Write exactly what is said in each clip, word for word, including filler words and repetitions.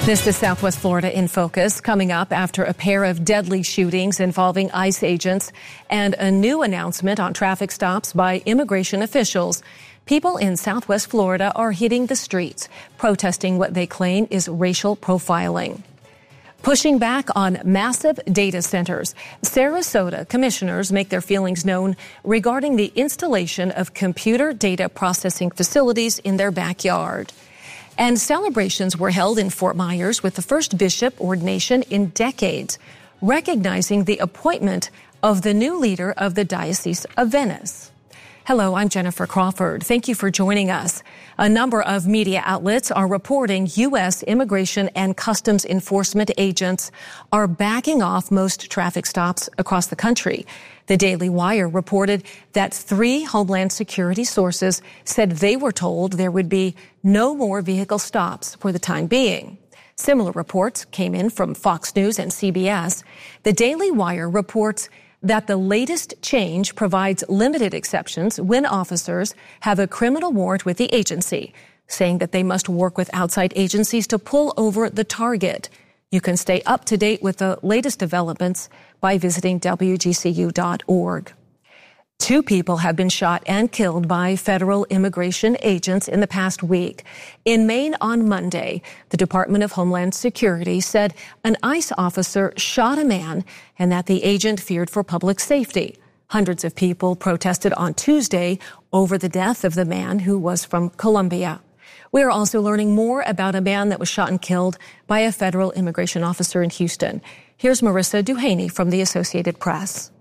This is Southwest Florida in Focus, coming up after a pair of deadly shootings involving ICE agents and a new announcement on traffic stops by immigration officials. People in Southwest Florida are hitting the streets, protesting what they claim is racial profiling. Pushing back on massive data centers, Sarasota commissioners make their feelings known regarding the installation of computer data processing facilities in their backyard. And celebrations were held in Fort Myers with the first bishop ordination in decades, recognizing the appointment of the new leader of the Diocese of Venice. Hello, I'm Jennifer Crawford. Thank you for joining us. A number of media outlets are reporting U S Immigration and Customs Enforcement agents are backing off most traffic stops across the country. The Daily Wire reported that three Homeland Security sources said they were told there would be no more vehicle stops for the time being. Similar reports came in from Fox News and C B S. The Daily Wire reports that the latest change provides limited exceptions when officers have a criminal warrant with the agency, saying that they must work with outside agencies to pull over the target. You can stay up to date with the latest developments by visiting W G C U dot org. Two people have been shot and killed by federal immigration agents in the past week. In Maine on Monday, the Department of Homeland Security said an ICE officer shot a man and that the agent feared for public safety. Hundreds of people protested on Tuesday over the death of the man who was from Colombia. We are also learning more about a man that was shot and killed by a federal immigration officer in Houston. Here's Marissa Duhaney from the Associated Press.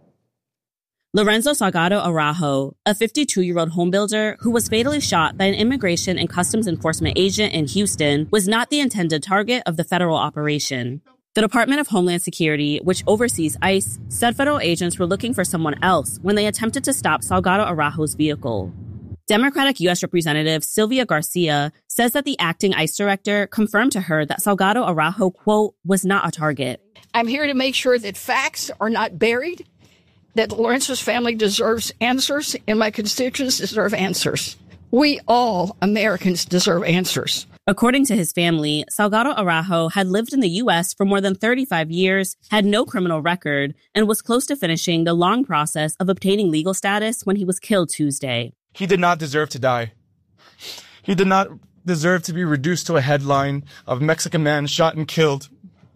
Lorenzo Salgado Araujo, a fifty-two-year-old homebuilder who was fatally shot by an immigration and customs enforcement agent in Houston, was not the intended target of the federal operation. The Department of Homeland Security, which oversees ICE, said federal agents were looking for someone else when they attempted to stop Salgado Araujo's vehicle. Democratic U S Representative Sylvia Garcia says that the acting ICE director confirmed to her that Salgado Araujo, quote, was not a target. I'm here to make sure that facts are not buried, that Lorenzo's family deserves answers, and my constituents deserve answers. We all Americans deserve answers. According to his family, Salgado Araujo had lived in the U S for more than thirty-five years, had no criminal record, and was close to finishing the long process of obtaining legal status when he was killed Tuesday. He did not deserve to die. He did not deserve to be reduced to a headline of Mexican man shot and killed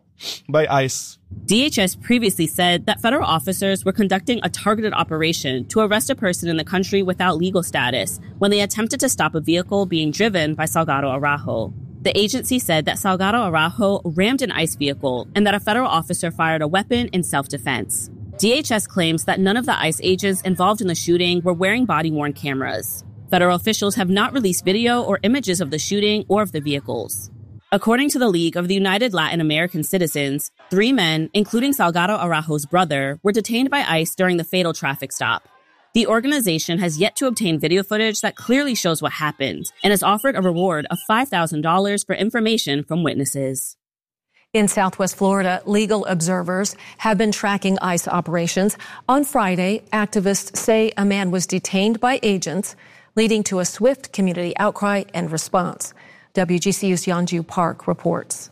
by ICE. D H S previously said that federal officers were conducting a targeted operation to arrest a person in the country without legal status when they attempted to stop a vehicle being driven by Salgado Araujo. The agency said that Salgado Araujo rammed an ICE vehicle and that a federal officer fired a weapon in self-defense. D H S claims that none of the ICE agents involved in the shooting were wearing body-worn cameras. Federal officials have not released video or images of the shooting or of the vehicles. According to the League of the United Latin American Citizens, three men, including Salgado Araujo's brother, were detained by ICE during the fatal traffic stop. The organization has yet to obtain video footage that clearly shows what happened and has offered a reward of five thousand dollars for information from witnesses. In Southwest Florida, legal observers have been tracking ICE operations. On Friday, activists say a man was detained by agents, leading to a swift community outcry and response. W G C U's Yeonju Park reports.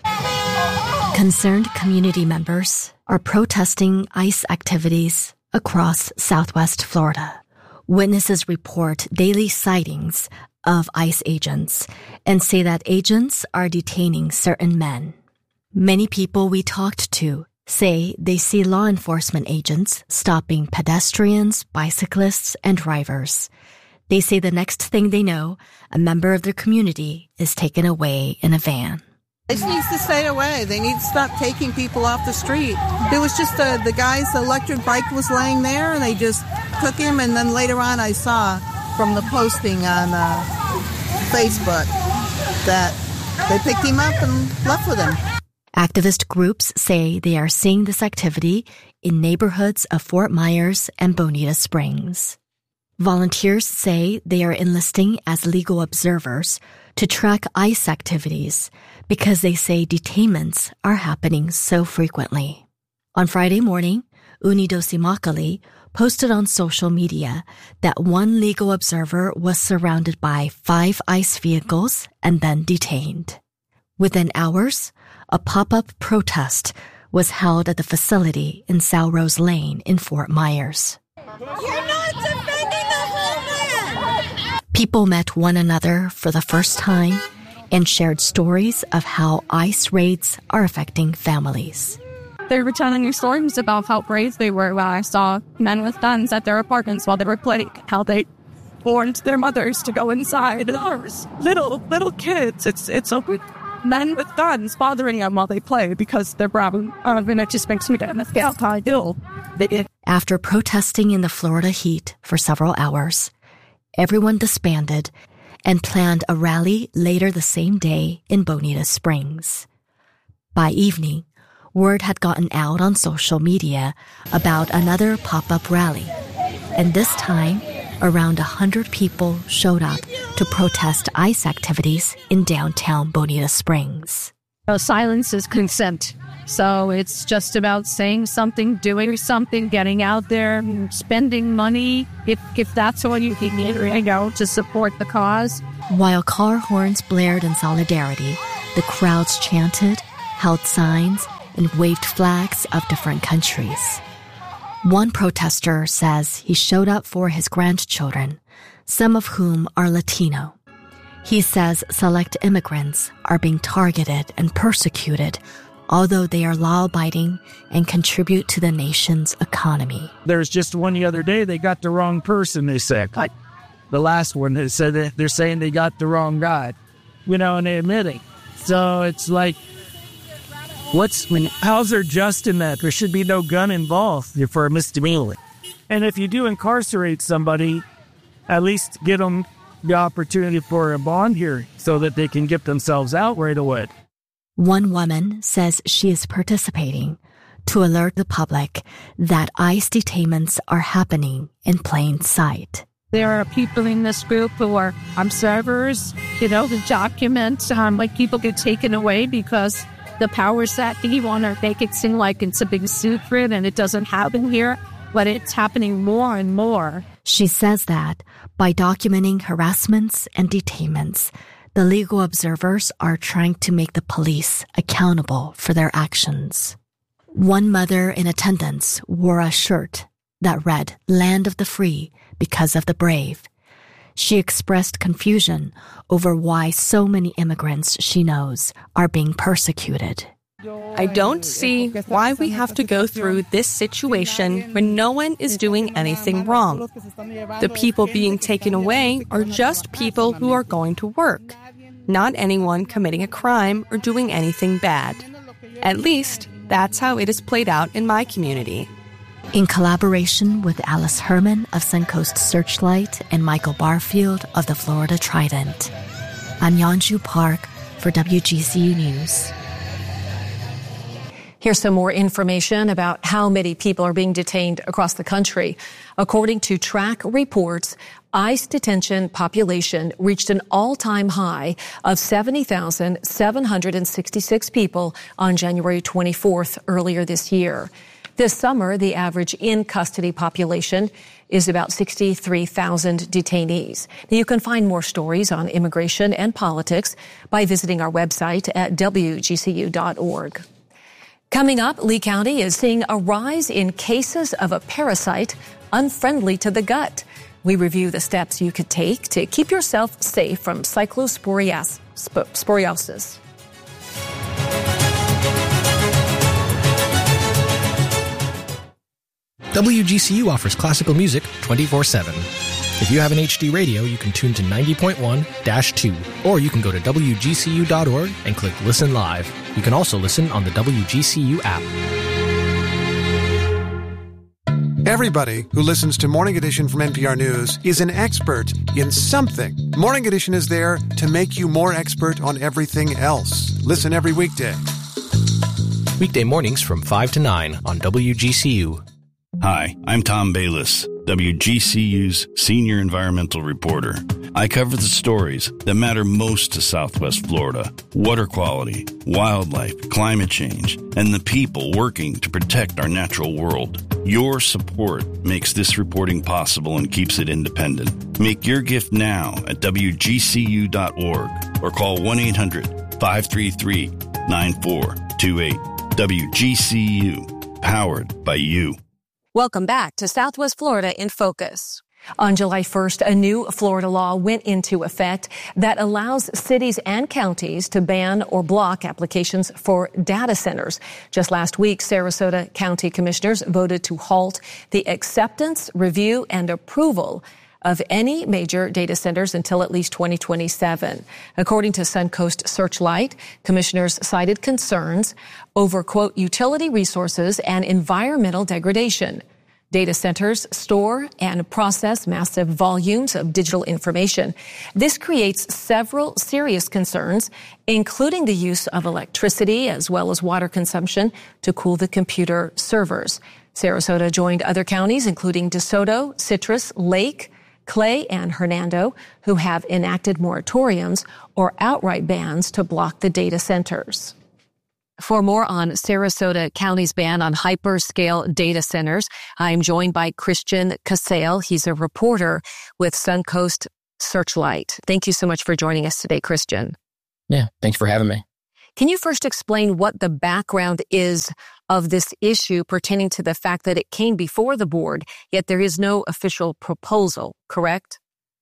Concerned community members are protesting ICE activities across Southwest Florida. Witnesses report daily sightings of ICE agents and say that agents are detaining certain men. Many people we talked to say they see law enforcement agents stopping pedestrians, bicyclists, and drivers. They say the next thing they know, a member of their community is taken away in a van. It needs to stay away. They need to stop taking people off the street. It was just uh, the guy's electric bike was laying there, and they just took him. And then later on, I saw from the posting on uh, Facebook that they picked him up and left with him. Activist groups say they are seeing this activity in neighborhoods of Fort Myers and Bonita Springs. Volunteers say they are enlisting as legal observers to track ICE activities because they say detainments are happening so frequently. On Friday morning, Unidos Immokalee posted on social media that one legal observer was surrounded by five ICE vehicles and then detained. Within hours, a pop-up protest was held at the facility in Salrose Lane in Fort Myers. You're not defending the homeland! People met one another for the first time and shared stories of how ICE raids are affecting families. They were telling me stories about how brave they were when I saw men with guns at their apartments while they were playing, how they warned their mothers to go inside. There's little, little kids. It's it's a men with guns bothering them while they play because they're brown. Uh, and it just makes me feel how ill they did. After protesting in the Florida heat for several hours, everyone disbanded and planned a rally later the same day in Bonita Springs. By evening, word had gotten out on social media about another pop-up rally, and this time, around a hundred people showed up to protest ICE activities in downtown Bonita Springs. Uh, silence is consent. So it's just about saying something, doing something, getting out there, spending money, if if that's all you can get, you know, to support the cause. While car horns blared in solidarity, the crowds chanted, held signs, and waved flags of different countries. One protester says he showed up for his grandchildren, some of whom are Latino. He says select immigrants are being targeted and persecuted, although they are law-abiding and contribute to the nation's economy. There's just one the other day, they got the wrong person, they said. The last one, they said that they're saying they got the wrong guy, you know, and they admit it. So it's like, what's, how's there just in that? There should be no gun involved for a misdemeanor. And if you do incarcerate somebody, at least get them the opportunity for a bond hearing so that they can get themselves out right away. One woman says she is participating to alert the public that ICE detainments are happening in plain sight. There are people in this group who are observers, you know, the documents, um, like people get taken away because the powers that be want to make it seem like it's a big secret and it doesn't happen here, but it's happening more and more. She says that by documenting harassments and detainments, the legal observers are trying to make the police accountable for their actions. One mother in attendance wore a shirt that read, "Land of the Free because of the Brave." She expressed confusion over why so many immigrants she knows are being persecuted. I don't see why we have to go through this situation when no one is doing anything wrong. The people being taken away are just people who are going to work, not anyone committing a crime or doing anything bad. At least, that's how it is played out in my community. In collaboration with Alice Herman of Suncoast Searchlight and Michael Barfield of the Florida Trident, I'm Yeonju Park for W G C U News. Here's some more information about how many people are being detained across the country. According to track reports, ICE detention population reached an all-time high of seventy thousand seven hundred sixty-six people on January twenty-fourth earlier this year. This summer, the average in-custody population is about sixty-three thousand detainees. Now, you can find more stories on immigration and politics by visiting our website at W G C U dot org. Coming up, Lee County is seeing a rise in cases of a parasite unfriendly to the gut. We review the steps you could take to keep yourself safe from cyclosporiosis. W G C U offers classical music twenty-four seven. If you have an H D radio, you can tune to ninety point one dash two, or you can go to W G C U dot org and click Listen Live. You can also listen on the W G C U app. Everybody who listens to Morning Edition from N P R News is an expert in something. Morning Edition is there to make you more expert on everything else. Listen every weekday. Weekday mornings from five to nine on W G C U. Hi, I'm Tom Bayless, W G C U's senior environmental reporter. I cover the stories that matter most to Southwest Florida: water quality, wildlife, climate change, and the people working to protect our natural world. Your support makes this reporting possible and keeps it independent. Make your gift now at W G C U dot org or call one eight hundred five three three nine four two eight. W G C U, powered by you. Welcome back to Southwest Florida in Focus. On July first, a new Florida law went into effect that allows cities and counties to ban or block applications for data centers. Just last week, Sarasota County Commissioners voted to halt the acceptance, review, and approval of any major data centers until at least twenty twenty-seven. According to Suncoast Searchlight, commissioners cited concerns over, quote, utility resources and environmental degradation. Data centers store and process massive volumes of digital information. This creates several serious concerns, including the use of electricity as well as water consumption to cool the computer servers. Sarasota joined other counties, including DeSoto, Citrus, Lake, Clay, and Hernando, who have enacted moratoriums or outright bans to block the data centers. For more on Sarasota County's ban on hyperscale data centers, I'm joined by Christian Casale. He's a reporter with Suncoast Searchlight. Thank you so much for joining us today, Christian. Yeah, thanks for having me. Can you first explain what the background is of this issue pertaining to the fact that it came before the board, yet there is no official proposal, correct?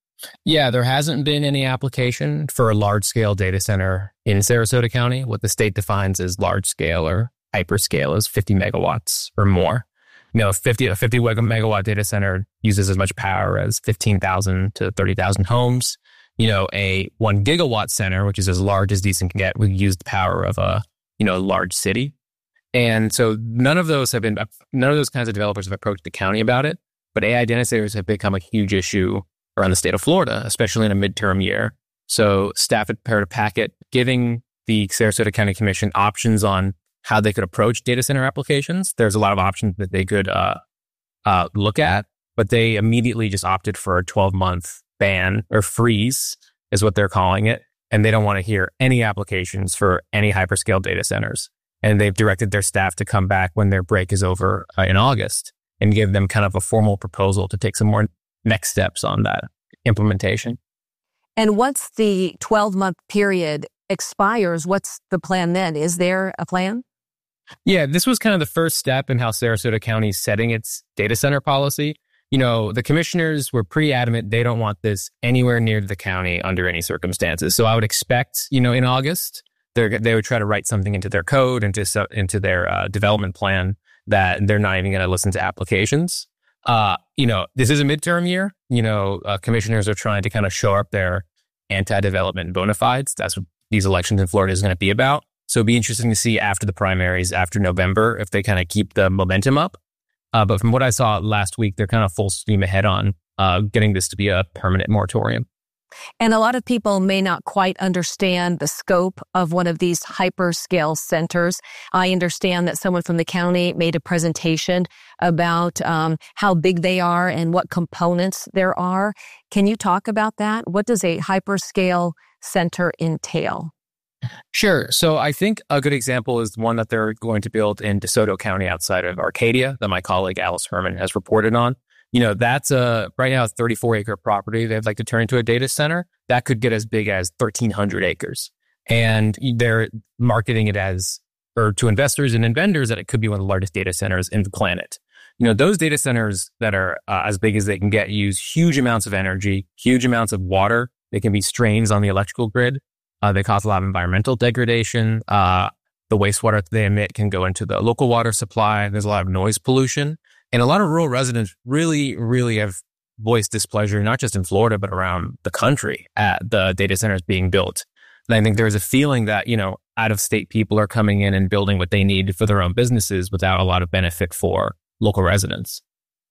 Yeah, there hasn't been any application for a large-scale data center in Sarasota County. What the state defines as large-scale or hyperscale is fifty megawatts or more. You know, fifty, a fifty megawatt data center uses as much power as fifteen thousand to thirty thousand homes. You know, a one gigawatt center, which is as large as these can get, would use the power of a, you know, large city. And so none of those have been, none of those kinds of developers have approached the county about it. But A I data centers have become a huge issue around the state of Florida, especially in a midterm year. So staff had prepared a packet giving the Sarasota County Commission options on how they could approach data center applications. There's a lot of options that they could uh, uh, look at, but they immediately just opted for a twelve-month ban or freeze is what they're calling it. And they don't want to hear any applications for any hyperscale data centers. And they've directed their staff to come back when their break is over uh, in August and give them kind of a formal proposal to take some more next steps on that implementation. And once the twelve-month period expires, what's the plan then? Is there a plan? Yeah, this was kind of the first step in how Sarasota County is setting its data center policy. You know, the commissioners were pretty adamant they don't want this anywhere near the county under any circumstances. So I would expect, you know, in August, they would try to write something into their code, into, into their uh, development plan that they're not even going to listen to applications. Uh, you know, this is a midterm year. You know, uh, commissioners are trying to kind of show up their anti-development bona fides. That's what these elections in Florida is going to be about. So it'd be interesting to see after the primaries, after November, if they kind of keep the momentum up. Uh, but from what I saw last week, they're kind of full steam ahead on uh, getting this to be a permanent moratorium. And a lot of people may not quite understand the scope of one of these hyperscale centers. I understand that someone from the county made a presentation about um, how big they are and what components there are. Can you talk about that? What does a hyperscale center entail? Sure. So I think a good example is one that they're going to build in DeSoto County outside of Arcadia that my colleague Alice Herman has reported on. You know, that's a right now a thirty-four acre property they'd like to turn into a data center. That could get as big as thirteen hundred acres. And they're marketing it as, or to investors and vendors, that it could be one of the largest data centers in the planet. You know, those data centers that are uh, as big as they can get use huge amounts of energy, huge amounts of water. They can be strains on the electrical grid. Uh, they cause a lot of environmental degradation. Uh, the wastewater that they emit can go into the local water supply. There's a lot of noise pollution. And a lot of rural residents really, really have voiced displeasure, not just in Florida, but around the country at the data centers being built. And I think there's a feeling that, you know, out-of-state people are coming in and building what they need for their own businesses without a lot of benefit for local residents.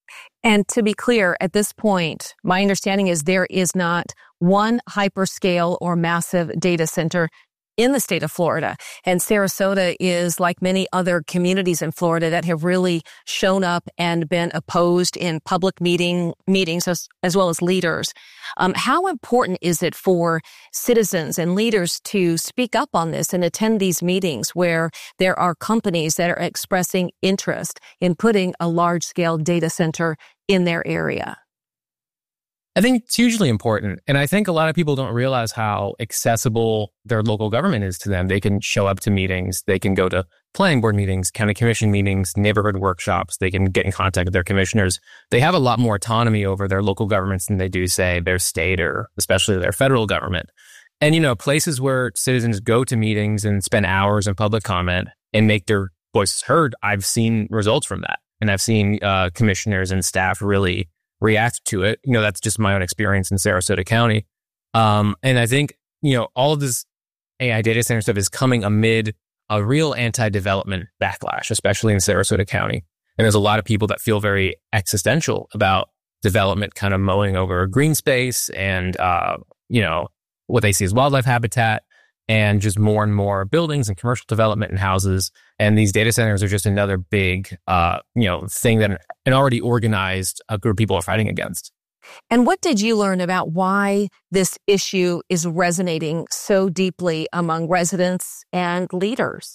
And to be clear, at this point, my understanding is there is not one hyperscale or massive data center in the state of Florida. And Sarasota is like many other communities in Florida that have really shown up and been opposed in public meeting meetings as, as well as leaders. Um, how important is it for citizens and leaders to speak up on this and attend these meetings where there are companies that are expressing interest in putting a large-scale data center in their area? I think it's hugely important. And I think a lot of people don't realize how accessible their local government is to them. They can show up to meetings. They can go to planning board meetings, county commission meetings, neighborhood workshops. They can get in contact with their commissioners. They have a lot more autonomy over their local governments than they do, say, their state or especially their federal government. And, you know, places where citizens go to meetings and spend hours in public comment and make their voices heard, I've seen results from that. And I've seen uh, commissioners and staff really react to it. You know, that's just my own experience in Sarasota County. Um, and I think, you know, all of this A I data center stuff is coming amid a real anti-development backlash, especially in Sarasota County. And there's a lot of people that feel very existential about development kind of mowing over green space and, uh, you know, what they see as wildlife habitat and just more and more buildings and commercial development and houses. And these data centers are just another big, uh, you know, thing that an already organized uh, group of people are fighting against. And what did you learn about why this issue is resonating so deeply among residents and leaders?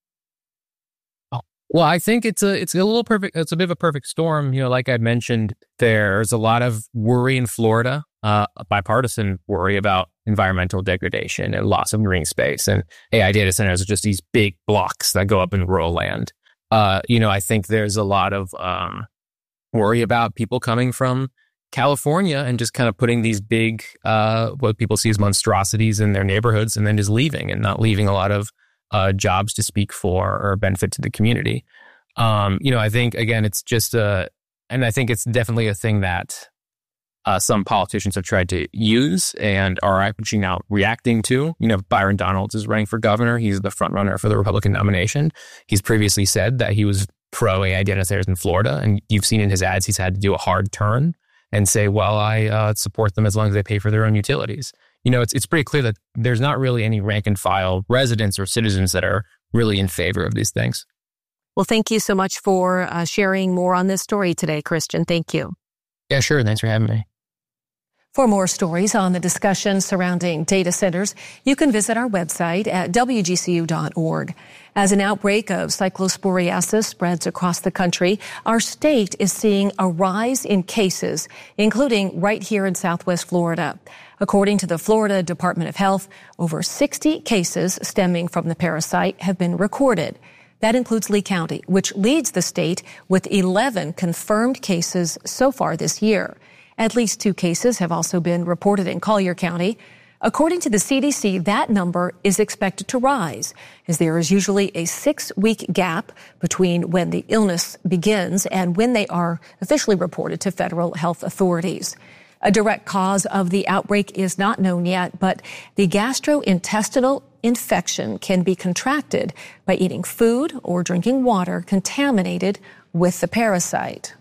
Well, I think it's a it's a little perfect. It's a bit of a perfect storm. You know, like I mentioned, there's a lot of worry in Florida, uh, bipartisan worry about environmental degradation and loss of green space. And A I data centers are just these big blocks that go up in rural land. Uh, you know, I think there's a lot of um, worry about people coming from California and just kind of putting these big, uh, what people see as monstrosities in their neighborhoods and then just leaving and not leaving a lot of uh, jobs to speak for or benefit to the community. Um, you know, I think, again, it's just a, and I think it's definitely a thing that uh, some politicians have tried to use and are actually now reacting to. You know, Byron Donalds is running for governor. He's the front runner for the Republican nomination. He's previously said that he was pro-A I data centers in Florida. And you've seen in his ads, he's had to do a hard turn and say, well, I uh, support them as long as they pay for their own utilities. You know, it's it's pretty clear that there's not really any rank and file residents or citizens that are really in favor of these things. Well, thank you so much for uh, sharing more on this story today, Christian. Thank you. Yeah, sure. Thanks for having me. For more stories on the discussion surrounding data centers, you can visit our website at W G C U dot org. As an outbreak of cyclosporiasis spreads across the country, our state is seeing a rise in cases, including right here in Southwest Florida. According to the Florida Department of Health, over sixty cases stemming from the parasite have been recorded. That includes Lee County, which leads the state with eleven confirmed cases so far this year. At least two cases have also been reported in Collier County. According to the C D C, that number is expected to rise, as there is usually a six-week gap between when the illness begins and when they are officially reported to federal health authorities. A direct cause of the outbreak is not known yet, but the gastrointestinal infection can be contracted by eating food or drinking water contaminated with the parasite.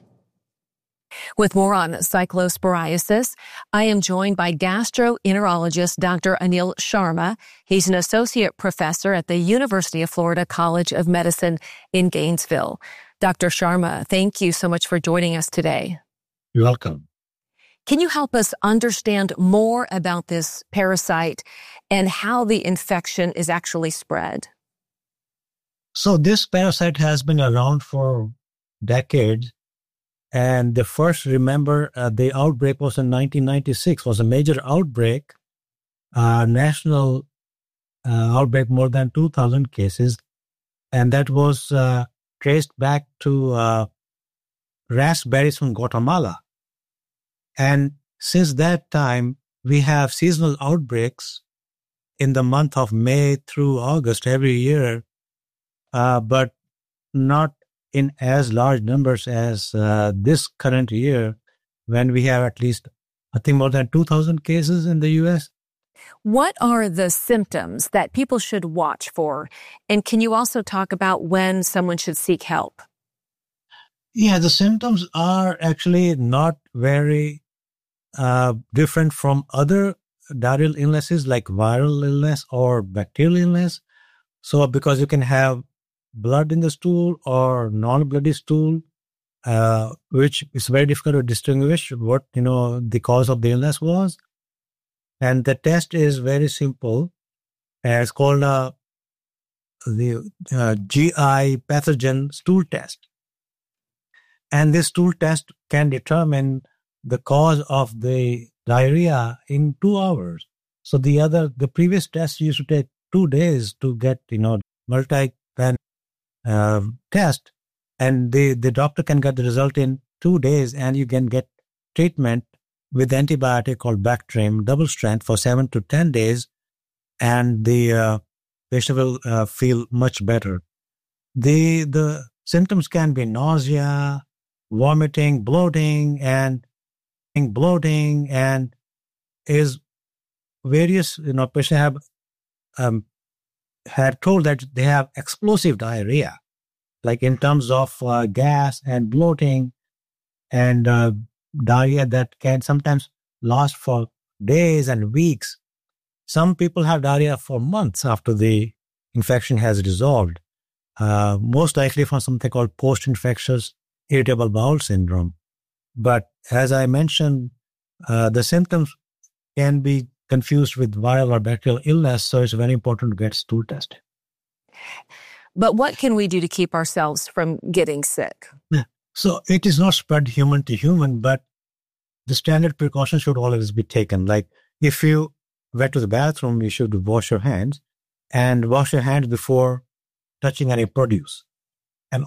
With more on cyclosporiasis, I am joined by gastroenterologist Doctor Anil Sharma. He's an associate professor at the University of Florida College of Medicine in Gainesville. Doctor Sharma, thank you so much for joining us today. You're welcome. Can you help us understand more about this parasite and how the infection is actually spread? So this parasite has been around for decades. And the first, remember, uh, the outbreak was in nineteen ninety-six, was a major outbreak, uh, national uh, outbreak, more than two thousand cases. And that was uh, traced back to uh, raspberries from Guatemala. And since that time, we have seasonal outbreaks in the month of May through August every year, uh, but not in as large numbers as uh, this current year, when we have at least, I think, more than two thousand cases in the U S. What are the symptoms that people should watch for? And can you also talk about when someone should seek help? Yeah, the symptoms are actually not very uh, different from other diarrheal illnesses like viral illness or bacterial illness. So because you can have blood in the stool or non-bloody stool, uh, which is very difficult to distinguish what, you know, the cause of the illness was. And the test is very simple. Uh, it's called uh, the uh, G I pathogen stool test. And this stool test can determine the cause of the diarrhea in two hours. So the other, the previous test used to take two days to get, you know, multi-pen uh, test, and the, the doctor can get the result in two days, and you can get treatment with antibiotic called Bactrim, double strength, for seven to ten days, and the uh, patient will uh, feel much better. The the symptoms can be nausea, vomiting, bloating, and bloating, and is various, you know, patients have um, had told that they have explosive diarrhea, like in terms of uh, gas and bloating, and uh, diarrhea that can sometimes last for days and weeks. Some people have diarrhea for months after the infection has resolved, uh, most likely from something called post-infectious irritable bowel syndrome. But as I mentioned, uh, the symptoms can be confused with viral or bacterial illness, so it's very important to get stool tested. But what can we do to keep ourselves from getting sick? Yeah. So it is not spread human to human, but the standard precautions should always be taken. Like if you went to the bathroom, you should wash your hands and wash your hands before touching any produce.